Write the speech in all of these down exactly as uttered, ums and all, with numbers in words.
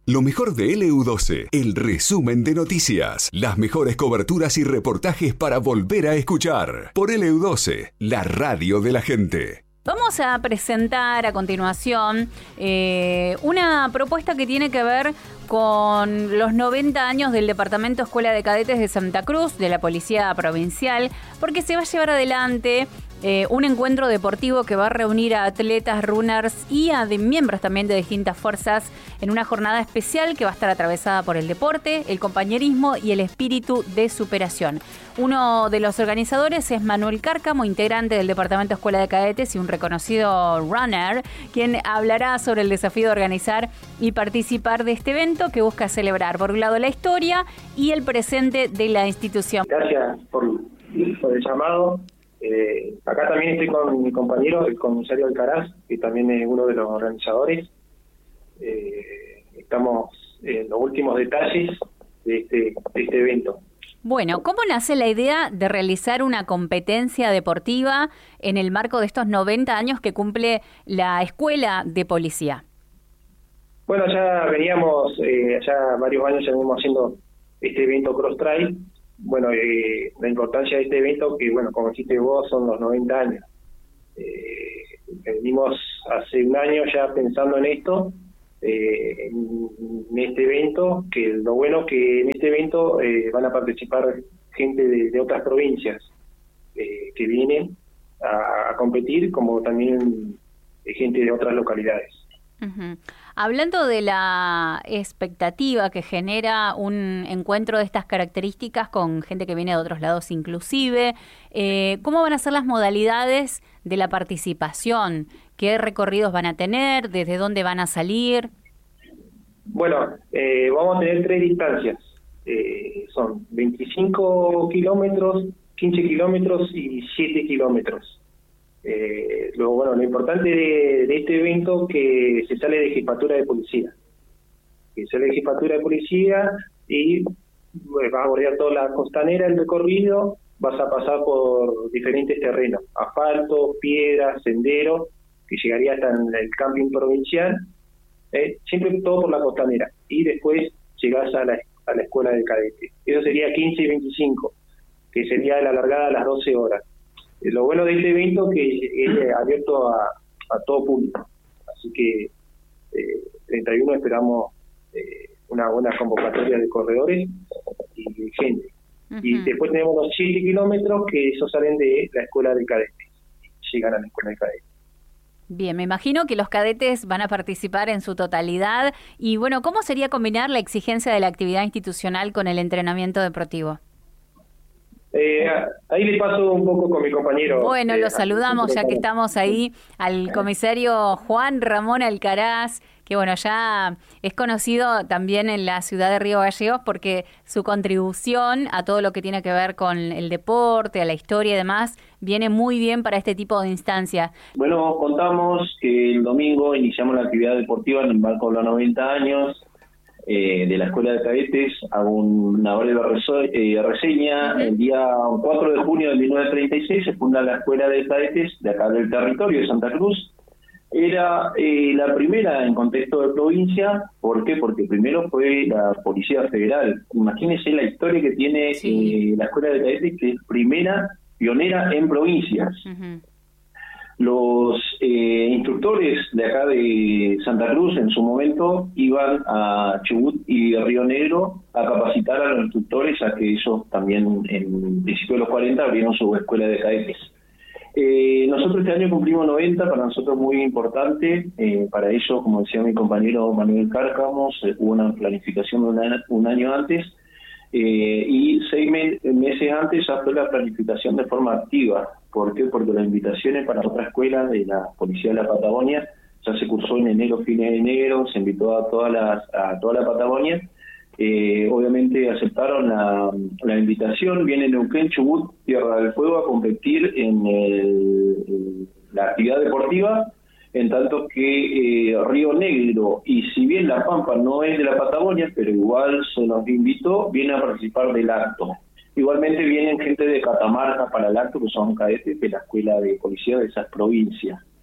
Lo mejor de L U doce, el resumen de noticias, las mejores coberturas y reportajes para volver a escuchar. Por L U doce, la radio de la gente. Vamos a presentar a continuación eh, una propuesta que tiene que ver con los noventa años del Departamento Escuela de Cadetes de Santa Cruz, de la Policía Provincial, porque se va a llevar adelante eh, un encuentro deportivo que va a reunir a atletas, runners y a de miembros también de distintas fuerzas en una jornada especial que va a estar atravesada por el deporte, el compañerismo y el espíritu de superación. Uno de los organizadores es Manuel Cárcamo, integrante del Departamento Escuela de Cadetes y un reconocido runner, quien hablará sobre el desafío de organizar y participar de este evento que busca celebrar, por un lado, la historia y el presente de la institución. Gracias por, por el llamado. Eh, acá también estoy con mi compañero, el comisario Alcaraz, que también es uno de los organizadores. Eh, estamos en los últimos detalles de este, de este evento. Bueno, ¿cómo nace la idea de realizar una competencia deportiva en el marco de estos noventa años que cumple la Escuela de Policía? Bueno, ya veníamos, eh, ya varios años ya venimos haciendo este evento Cross Trail. Bueno, eh, la importancia de este evento, que bueno, como dijiste vos, son los noventa años. Eh, venimos hace un año ya pensando en esto, eh, en, en este evento, que lo bueno que en este evento eh, van a participar gente de, de otras provincias eh, que vienen a, a competir, como también eh, gente de otras localidades. Uh-huh. Hablando de la expectativa que genera un encuentro de estas características con gente que viene de otros lados inclusive, eh, ¿cómo van a ser las modalidades de la participación? ¿Qué recorridos van a tener? ¿Desde dónde van a salir? Bueno, eh, vamos a tener tres distancias. Eh, son veinticinco kilómetros, quince kilómetros y siete kilómetros. Eh, lo bueno, lo importante de, de este evento es que se sale de jefatura de policía, que sale de jefatura de policía y bueno, vas a bordear toda la costanera el recorrido, vas a pasar por diferentes terrenos, asfalto, piedras, senderos, que llegaría hasta en el camping provincial, eh, siempre todo por la costanera, y después llegás a la, a la escuela de cadetes. Eso sería quince y veinticinco, que sería la largada a las doce horas. Lo bueno de este evento es que es abierto a, a todo público, así que eh, treinta y uno esperamos eh, una buena convocatoria de corredores y de gente. Uh-huh. Y después tenemos los siete kilómetros que esos salen de la escuela de cadetes, llegan a la escuela de cadetes. Bien, me imagino que los cadetes van a participar en su totalidad y bueno, ¿cómo sería combinar la exigencia de la actividad institucional con el entrenamiento deportivo? Eh, ahí le paso un poco con mi compañero. Bueno, eh, lo saludamos ya que estamos ahí al comisario Juan Ramón Alcaraz, que bueno, ya es conocido también en la ciudad de Río Gallegos porque su contribución a todo lo que tiene que ver con el deporte, a la historia y demás, viene muy bien para este tipo de instancias. Bueno, contamos que el domingo iniciamos la actividad deportiva en el marco de los noventa años Eh, de la Escuela de Cadetes. Hago una breve reso- eh, reseña. Uh-huh. El día cuatro de junio de mil novecientos treinta y seis se funda la Escuela de Cadetes de acá del territorio de Santa Cruz. Era eh, la primera en contexto de provincia. ¿Por qué? Porque primero fue la Policía Federal. Imagínense la historia que tiene sí. eh, la Escuela de Cadetes, que es primera, pionera en provincias. Uh-huh. Los eh, instructores de acá de Santa Cruz en su momento iban a Chubut y Río Negro a capacitar a los instructores a que ellos también en principio de los cuarenta abrieron su escuela de cadetes. Eh, nosotros este año cumplimos noventa, para nosotros muy importante, eh, para ello, como decía mi compañero Manuel Cárcamo, eh, hubo una planificación de una, un año antes, eh, y seis me- meses antes ya fue la planificación de forma activa. ¿Por qué? Porque las invitaciones para otra escuela de la Policía de la Patagonia ya se cursó en enero, fines de enero, se invitó a todas las, a toda la Patagonia. Eh, obviamente aceptaron la, la invitación, viene Neuquén, Chubut, Tierra del Fuego a competir en, el, en la actividad deportiva, en tanto que eh, Río Negro, y si bien La Pampa no es de la Patagonia, pero igual se nos invitó, viene a participar del acto. Igualmente vienen gente de Catamarca para el acto, que son cadetes de la Escuela de Policía de esas provincias.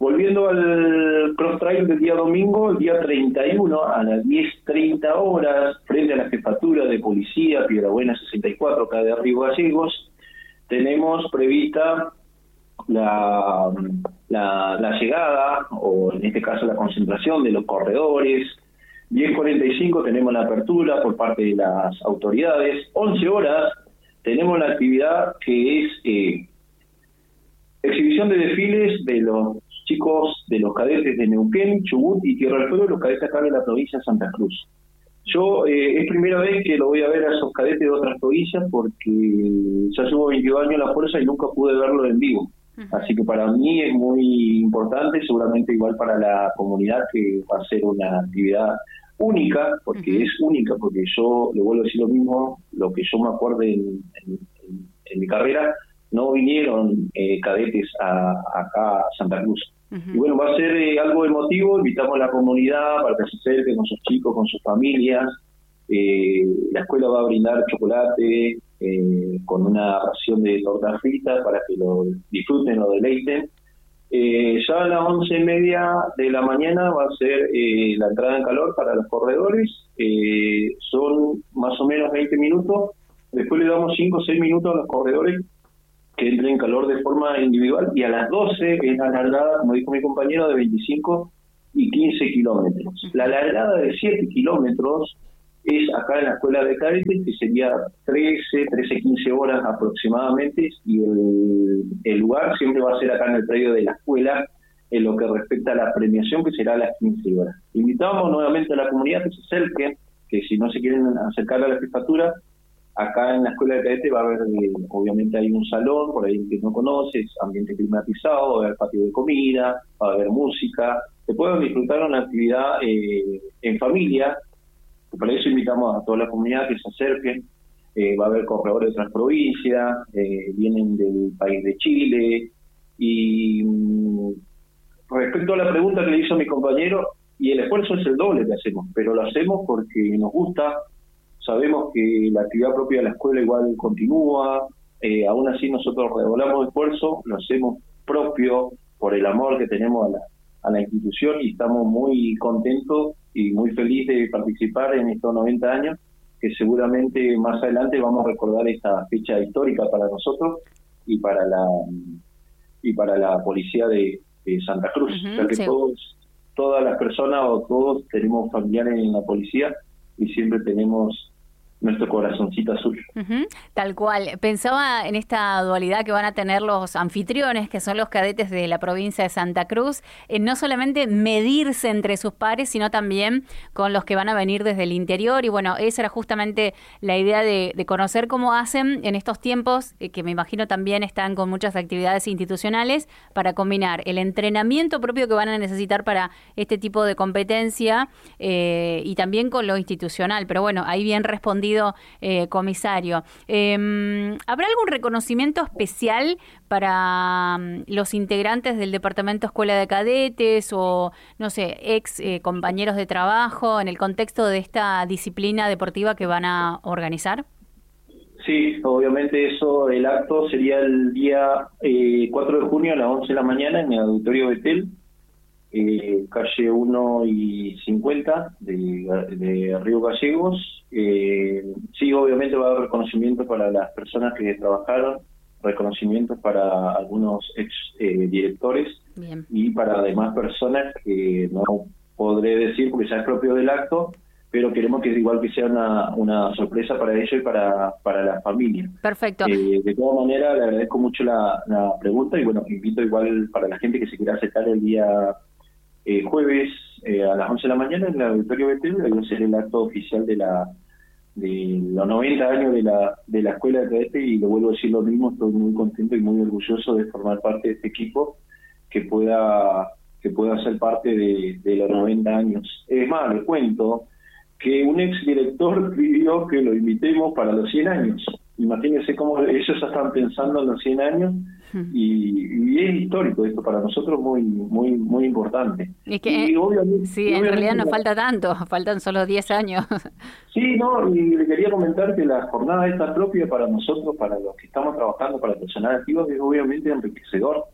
Volviendo al cross trail del día domingo, el día treinta y uno a las diez treinta horas, frente a la jefatura de policía Piedrabuena sesenta y cuatro, acá de Río Gallegos, tenemos prevista la, la, la llegada, o en este caso la concentración de los corredores. Diez cuarenta y cinco tenemos la apertura por parte de las autoridades. Once horas tenemos la actividad que es eh, exhibición de desfiles de los chicos, de los cadetes de Neuquén, Chubut y Tierra del Fuego, los cadetes acá de la provincia de Santa Cruz. Yo eh, es primera vez que lo voy a ver a esos cadetes de otras provincias porque ya llevo veintidós años en la fuerza y nunca pude verlo en vivo. Uh-huh. Así que para mí es muy importante, seguramente igual para la comunidad, que va a ser una actividad única, porque uh-huh. es única, porque yo, le vuelvo a decir lo mismo, lo que yo me acuerdo en, en, en, en mi carrera, no vinieron eh, cadetes a, acá a Santa Cruz. Uh-huh. Y bueno, va a ser eh, algo emotivo, invitamos a la comunidad para que se acerquen con sus chicos, con sus familias. Eh, la escuela va a brindar chocolate eh, con una ración de tortas fritas para que lo disfruten, lo deleiten. Eh, ya a las once y media de la mañana va a ser eh, la entrada en calor para los corredores. Eh, son más o menos veinte minutos. Después le damos cinco o seis minutos a los corredores que entren en calor de forma individual, y a las doce es la largada, como dijo mi compañero, de veinticinco y quince kilómetros. La largada de siete kilómetros es acá en la escuela de cadetes, que sería trece, trece, quince horas aproximadamente, y el, el lugar siempre va a ser acá en el predio de la escuela, en lo que respecta a la premiación, que será a las quince horas. Invitamos nuevamente a la comunidad que se acerque, que si no se quieren acercar a la jefatura, acá en la escuela de cadetes va a haber, eh, obviamente hay un salón, por ahí que no conoces, ambiente climatizado, va a haber patio de comida, va a haber música, se pueden disfrutar una actividad eh, en familia. Por eso invitamos a toda la comunidad que se acerquen. Eh, va a haber corredores de otras provincias, eh, vienen del país de Chile. Y mm, respecto a la pregunta que le hizo mi compañero, y el esfuerzo es el doble que hacemos, pero lo hacemos porque nos gusta. Sabemos que la actividad propia de la escuela igual continúa, eh, aún así nosotros redoblamos esfuerzo, lo hacemos propio por el amor que tenemos a la, a la institución, y estamos muy contentos y muy felices de participar en estos noventa años, que seguramente más adelante vamos a recordar esta fecha histórica para nosotros y para la y para la policía de, de Santa Cruz. Uh-huh, o sea que sí. todos, todas las personas o todos tenemos familiares en la policía y siempre tenemos nuestro corazoncito azul. Uh-huh, tal cual. Pensaba en esta dualidad que van a tener los anfitriones, que son los cadetes de la provincia de Santa Cruz, en no solamente medirse entre sus pares, sino también con los que van a venir desde el interior. Y bueno, esa era justamente la idea de, de conocer cómo hacen en estos tiempos, eh, que me imagino también están con muchas actividades institucionales, para combinar el entrenamiento propio que van a necesitar para este tipo de competencia eh, y también con lo institucional. Pero bueno, ahí bien respondido, Eh, comisario. Eh, ¿Habrá algún reconocimiento especial para um, los integrantes del Departamento Escuela de Cadetes o, no sé, ex eh, compañeros de trabajo en el contexto de esta disciplina deportiva que van a organizar? Sí, obviamente eso, el acto sería el día eh, cuatro de junio a las once de la mañana en el Auditorio Betel, eh, calle uno y cincuenta de, de Río Gallegos. Eh, sí, obviamente va a haber reconocimiento para las personas que trabajaron, reconocimientos para algunos ex eh, directores. Bien. Y para demás personas que no podré decir porque ya es propio del acto, pero queremos que igual que sea una, una sorpresa para ellos y para, para la familia. Perfecto. Eh, de todas maneras, le agradezco mucho la, la pregunta y bueno, invito igual para la gente que se quiera acercar el día eh, jueves eh, a las once de la mañana en el Auditorio Betel, ahí va a ser el acto oficial de la de los noventa años de la de la Escuela de Cadetes, y le vuelvo a decir lo mismo, estoy muy contento y muy orgulloso de formar parte de este equipo que pueda que pueda ser parte de, de los noventa años. Es más, les cuento que un ex director pidió que lo invitemos para los cien años. Imagínense cómo ellos ya están pensando en los cien años, y, y es histórico esto para nosotros, muy muy muy importante. Es que, y obviamente, sí, en obviamente, realidad no falta tanto, faltan solo diez años. Sí, no, y le quería comentar que la jornada esta propia para nosotros, para los que estamos trabajando, para el personal activo, es obviamente enriquecedor,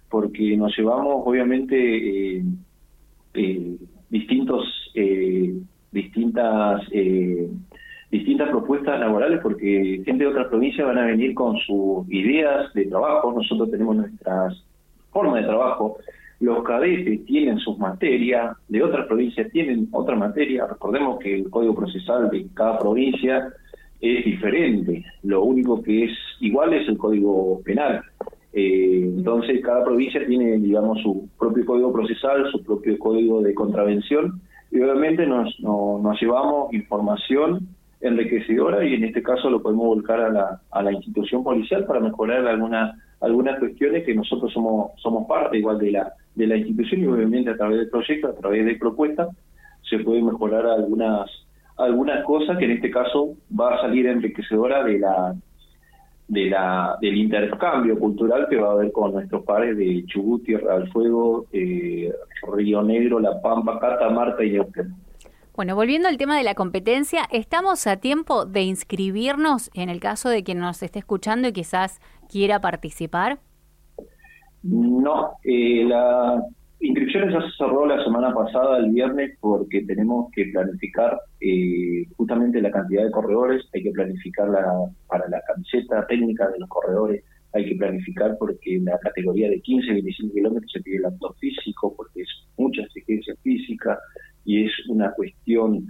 porque nos llevamos obviamente eh, eh, distintos eh, distintas eh, distintas propuestas laborales, porque gente de otras provincias van a venir con sus ideas de trabajo, nosotros tenemos nuestras formas de trabajo, los cadetes tienen sus materias, de otras provincias tienen otra materia. Recordemos que el código procesal de cada provincia es diferente, lo único que es igual es el código penal. Eh, entonces cada provincia tiene, digamos, su propio código procesal, su propio código de contravención, y obviamente nos, no, nos llevamos información enriquecedora, y en este caso lo podemos volcar a la, a la institución policial para mejorar alguna, algunas cuestiones que nosotros somos somos parte igual de la de la institución, y obviamente a través del proyecto, a través de propuestas, se puede mejorar algunas algunas cosas que en este caso va a salir enriquecedora de la de la del intercambio cultural que va a haber con nuestros pares de Chubut, Tierra del Fuego, eh, Río Negro, La Pampa, Catamarca y Neuquén. Bueno, volviendo al tema de la competencia, ¿estamos a tiempo de inscribirnos en el caso de quien nos esté escuchando y quizás quiera participar? No, eh, la inscripción ya se cerró la semana pasada, el viernes, porque tenemos que planificar eh, justamente la cantidad de corredores, hay que planificar la, para la camiseta técnica de los corredores, hay que planificar porque en la categoría de quince a veinticinco kilómetros se pide el acto físico, porque es mucha exigencia física y es una cuestión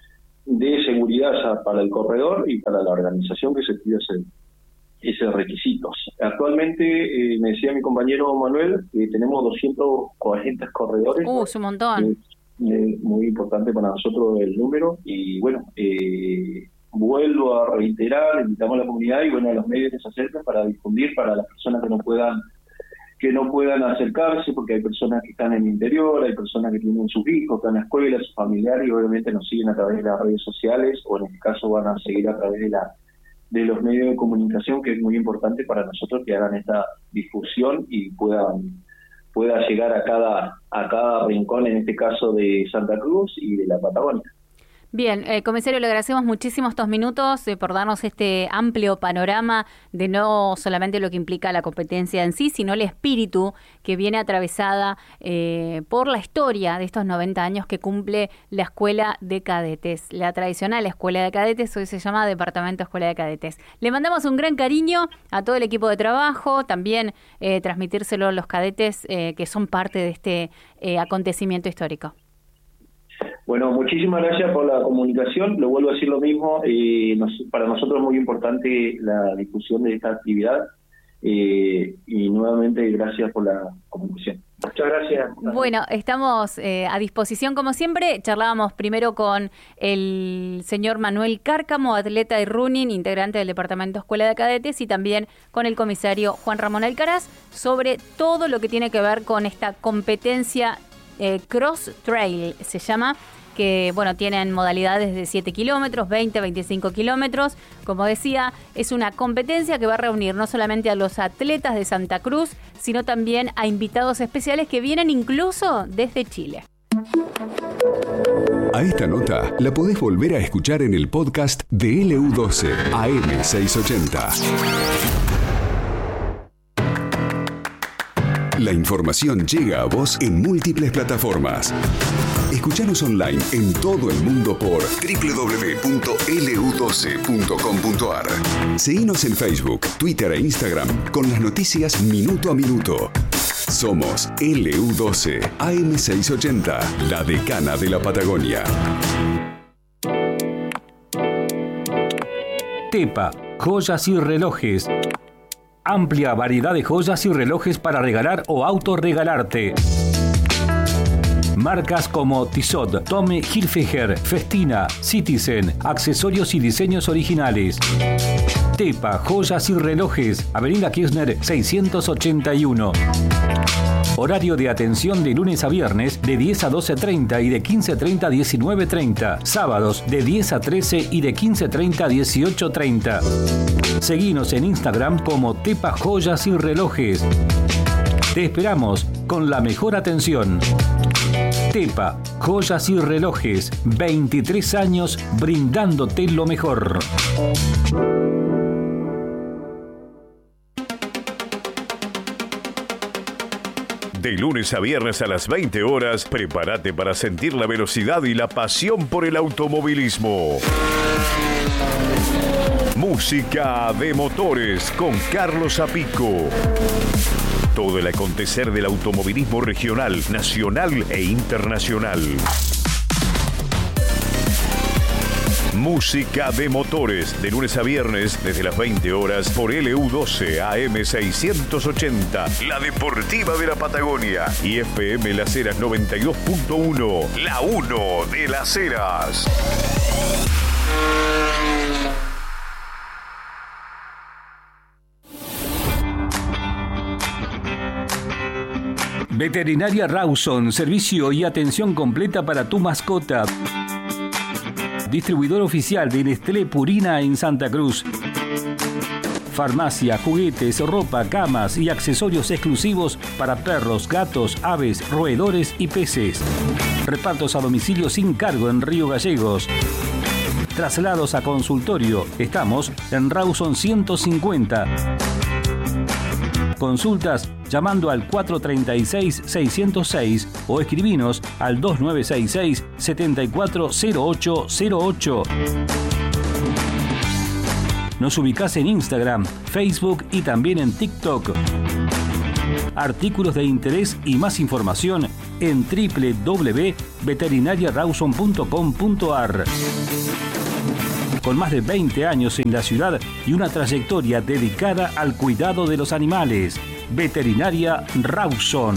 de seguridad para el corredor y para la organización que se pide ese, esos requisitos. Actualmente, eh, me decía mi compañero Manuel, que tenemos doscientos cuarenta corredores. Uh, es un montón. Es, es muy importante para nosotros el número, y bueno, eh, vuelvo a reiterar, invitamos a la comunidad y bueno, a los medios que se acerquen para difundir para las personas que no puedan que no puedan acercarse, porque hay personas que están en el interior, hay personas que tienen sus hijos, que están en la escuela, sus familiares, y obviamente nos siguen a través de las redes sociales, o en este caso van a seguir a través de la de los medios de comunicación, que es muy importante para nosotros que hagan esta difusión y puedan pueda llegar a cada a cada rincón, en este caso de Santa Cruz y de la Patagonia. Bien, eh, comisario, le agradecemos muchísimo estos minutos eh, por darnos este amplio panorama de no solamente lo que implica la competencia en sí, sino el espíritu que viene atravesada eh, por la historia de estos noventa años que cumple la Escuela de Cadetes. La tradicional Escuela de Cadetes hoy se llama Departamento Escuela de Cadetes. Le mandamos un gran cariño a todo el equipo de trabajo, también eh, transmitírselo a los cadetes eh, que son parte de este eh, acontecimiento histórico. Bueno, muchísimas gracias por la comunicación. Lo vuelvo a decir lo mismo. Eh, nos, para nosotros es muy importante la difusión de esta actividad. Eh, y nuevamente gracias por la comunicación. Muchas gracias. Bueno, estamos eh, a disposición como siempre. Charlábamos primero con el señor Manuel Cárcamo, atleta de running, integrante del Departamento Escuela de Cadetes, y también con el comisario Juan Ramón Alcaraz sobre todo lo que tiene que ver con esta competencia eh, Cross Trail, se llama, que bueno, tienen modalidades de siete kilómetros, veinte, veinticinco kilómetros. Como decía, es una competencia que va a reunir no solamente a los atletas de Santa Cruz, sino también a invitados especiales que vienen incluso desde Chile. A esta nota la podés volver a escuchar en el podcast de L U doce A M seiscientos ochenta. La información llega a vos en múltiples plataformas. Escuchanos online en todo el mundo por doble u doble u doble u punto L U doce punto com punto A R. Seguinos en Facebook, Twitter e Instagram con las noticias minuto a minuto. Somos L U doce A M seiscientos ochenta, la decana de la Patagonia. Tepa, joyas y relojes. Amplia variedad de joyas y relojes para regalar o autorregalarte. Marcas como Tissot, Tommy Hilfiger, Festina, Citizen, accesorios y diseños originales. Tepa, joyas y relojes, Avenida Kirchner seiscientos ochenta y uno. Horario de atención de lunes a viernes de diez a doce treinta y de quince treinta a diecinueve treinta. Sábados de diez a trece y de quince treinta a dieciocho treinta. Seguinos en Instagram como Tepa Joyas y Relojes. Te esperamos con la mejor atención. Tepa, joyas y relojes, veintitrés años brindándote lo mejor. De lunes a viernes a las veinte horas, prepárate para sentir la velocidad y la pasión por el automovilismo. Música de motores con Carlos Zapico. Todo el acontecer del automovilismo regional, nacional e internacional. Música de motores, de lunes a viernes, desde las veinte horas, por L U doce A M seiscientos ochenta, la deportiva de la Patagonia, y F M Las Heras noventa y dos punto uno, la uno de Las Heras. Veterinaria Rawson, servicio y atención completa para tu mascota. Distribuidor oficial de Nestlé Purina en Santa Cruz. Farmacia, juguetes, ropa, camas y accesorios exclusivos para perros, gatos, aves, roedores y peces. Repartos a domicilio sin cargo en Río Gallegos. Traslados a consultorio. Estamos en Rawson ciento cincuenta. Consultas llamando al cuatro tres seis, seis cero seis o escribinos al dos nueve seis seis, siete cuatro cero ocho cero ocho. Nos ubicás en Instagram, Facebook y también en TikTok. Artículos de interés y más información en doble u doble u doble u punto veterinaria rawson punto com punto a r. Con más de veinte años en la ciudad y una trayectoria dedicada al cuidado de los animales. Veterinaria Rawson.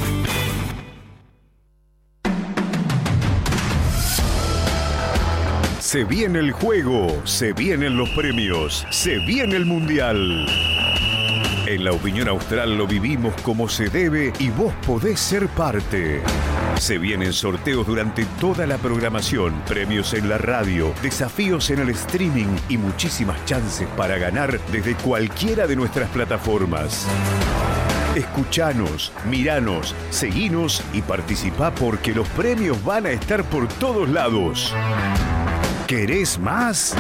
Se viene el juego, se vienen los premios, se viene el mundial. En La Opinión Austral lo vivimos como se debe y vos podés ser parte. Se vienen sorteos durante toda la programación, premios en la radio, desafíos en el streaming y muchísimas chances para ganar desde cualquiera de nuestras plataformas. Escuchanos, miranos, seguinos y participá porque los premios van a estar por todos lados. ¿Querés más?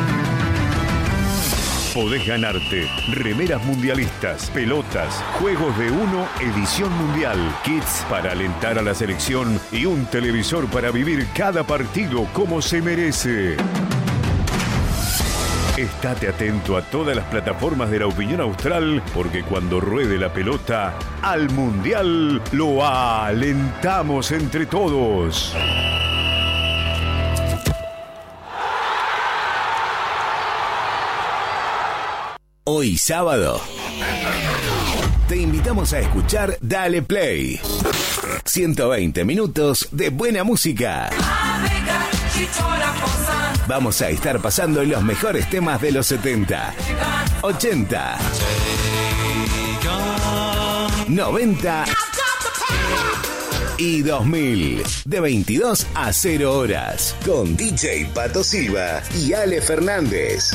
Podés ganarte remeras mundialistas, pelotas, juegos de uno, edición mundial, kits para alentar a la selección y un televisor para vivir cada partido como se merece. Estate atento a todas las plataformas de La Opinión Austral porque cuando ruede la pelota, al mundial lo alentamos entre todos. Hoy sábado te invitamos a escuchar Dale Play. ciento veinte minutos de buena música. Vamos a estar pasando los mejores temas de los setenta, ochenta, noventa y dos mil. De veintidós a cero horas. Con D J Pato Silva y Ale Fernández.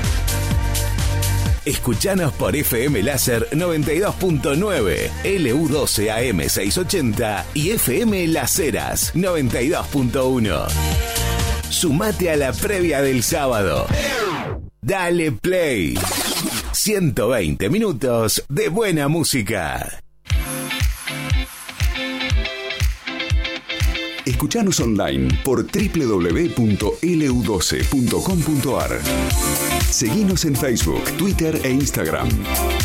Escuchanos por F M Láser noventa y dos punto nueve, L U doce A M seiscientos ochenta y F M Las Heras noventa y dos punto uno. Sumate a la previa del sábado. Dale Play. ciento veinte minutos de buena música. Escuchanos online por doble u doble u doble u punto L U doce punto com punto a r. Seguinos en Facebook, Twitter e Instagram.